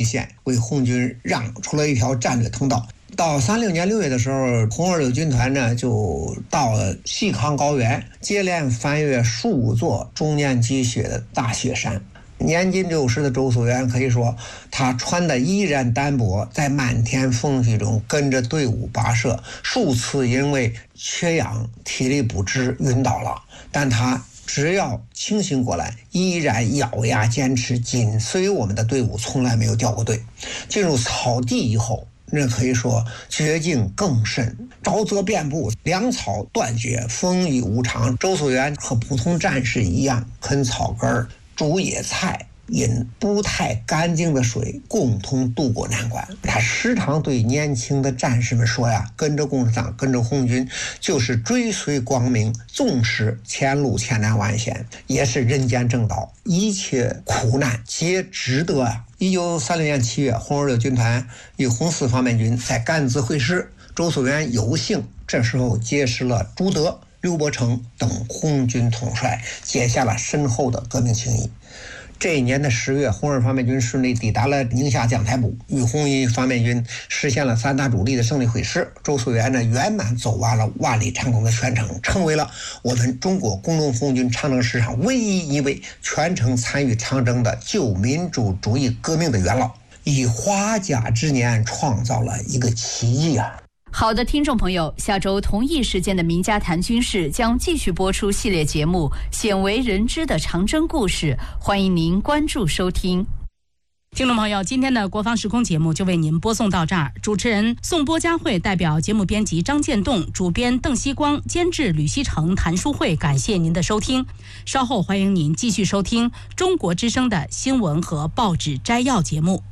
线，为红军让出了一条战略通道。到36年6月的时候，红二六军团呢就到了西康高原，接连翻越数座终年积雪的大雪山。年近60的周素元可以说，他穿的依然单薄，在漫天风雪中跟着队伍跋涉，数次因为缺氧、体力不支晕倒了，但他只要清醒过来，依然咬牙坚持，紧随我们的队伍，从来没有掉过队。进入草地以后，那可以说绝境更甚，沼泽遍布，粮草断绝，风雨无常。周素元和普通战士一样，啃草根、煮野菜，饮不太干净的水，共同度过难关。他时常对年轻的战士们说呀，跟着共产党，跟着红军，就是追随光明，纵使前路千难万险，也是人间正道，一切苦难皆值得啊。1936年7月，红二六军团与红四方面军在甘孜会师，周素元有幸这时候结识了朱德、刘伯承等红军统帅，结下了深厚的革命情谊。这一年的10月，红二方面军顺利抵达了宁夏将台部，与红一方面军实现了3大主力的胜利会师。周素元呢，圆满走完了万里长征的全程，成为了我们中国工农红军长征史上唯一一位全程参与长征的旧民主主义革命的元老，以华甲之年创造了一个奇迹啊！ 好的，听众朋友，下周同一时间的名家谈军事将继续播出系列节目《鲜为人知的长征故事》，欢迎您关注收听。 听众朋友，今天的国防时空节目就为您播送到这儿。主持人宋波佳慧代表节目编辑张建栋，主编邓希光，监制吕希成、谭淑慧，感谢您的收听。稍后欢迎您继续收听中国之声的新闻和报纸摘要节目。